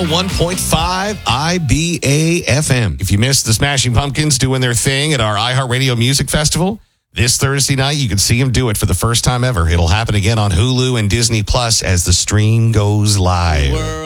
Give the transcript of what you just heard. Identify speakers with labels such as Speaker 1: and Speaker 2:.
Speaker 1: 101.5 IBA FM. If you missed the Smashing Pumpkins doing their thing at our iHeartRadio Music Festival, this Thursday night, you can see them do it for the first time ever. It'll happen again on Hulu and Disney Plus as the stream goes live.